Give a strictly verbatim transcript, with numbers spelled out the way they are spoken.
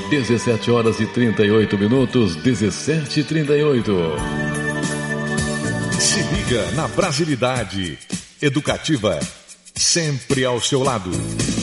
dezessete horas e trinta e oito minutos, dezessete e trinta e oito. Se liga na Brasilidade Educativa, sempre ao seu lado.